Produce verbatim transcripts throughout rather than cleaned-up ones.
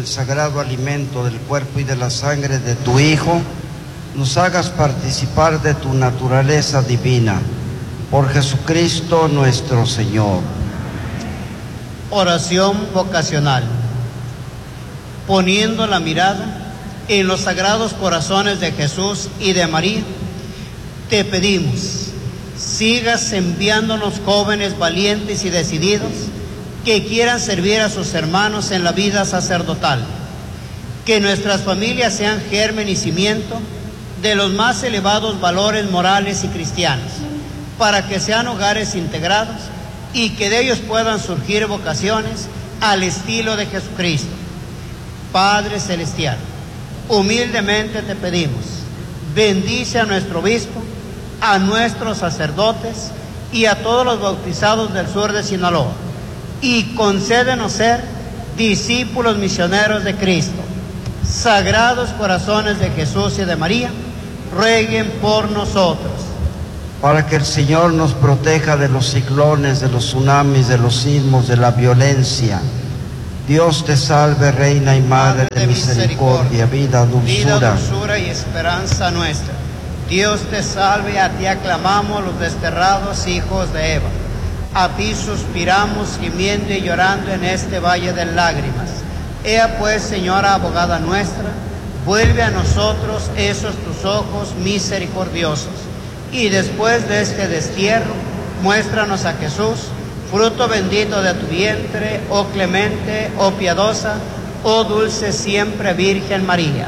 el sagrado alimento del cuerpo y de la sangre de tu Hijo, nos hagas participar de tu naturaleza divina. Por Jesucristo nuestro Señor. Oración vocacional. Poniendo la mirada en los sagrados corazones de Jesús y de María, te pedimos, sigas enviándonos jóvenes valientes y decididos que quieran servir a sus hermanos en la vida sacerdotal. Que nuestras familias sean germen y cimiento de los más elevados valores morales y cristianos, para que sean hogares integrados y que de ellos puedan surgir vocaciones al estilo de Jesucristo. Padre Celestial, humildemente te pedimos, bendice a nuestro obispo, a nuestros sacerdotes y a todos los bautizados del sur de Sinaloa, y concédenos ser discípulos misioneros de Cristo. Sagrados corazones de Jesús y de María, rueguen por nosotros. Para que el Señor nos proteja de los ciclones, de los tsunamis, de los sismos, de la violencia. Dios te salve, Reina y Madre de misericordia, vida, Vida, dulzura. dulzura y esperanza nuestra. Dios te salve, a ti aclamamos los desterrados hijos de Eva. A ti suspiramos, gimiendo y llorando en este valle de lágrimas. Ea pues, Señora abogada nuestra, vuelve a nosotros esos tus ojos misericordiosos. Y después de este destierro, muéstranos a Jesús, fruto bendito de tu vientre, oh clemente, oh piadosa, oh dulce siempre Virgen María.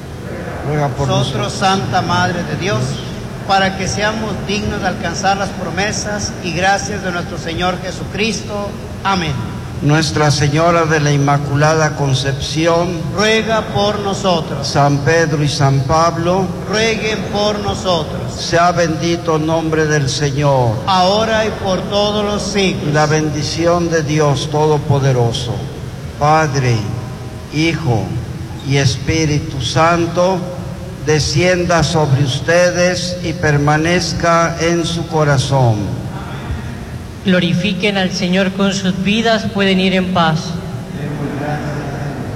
Ruega por Nosotros, nosotros, Santa Madre de Dios, para que seamos dignos de alcanzar las promesas y gracias de nuestro Señor Jesucristo. Amén. Nuestra Señora de la Inmaculada Concepción, Ruega por nosotros. San Pedro y San Pablo, Rueguen por nosotros, sea bendito el nombre del Señor. ahora y por todos los siglos. La bendición de Dios Todopoderoso, Padre, Hijo y Espíritu Santo, descienda sobre ustedes y permanezca en su corazón. Glorifiquen al Señor con sus vidas, pueden ir en paz.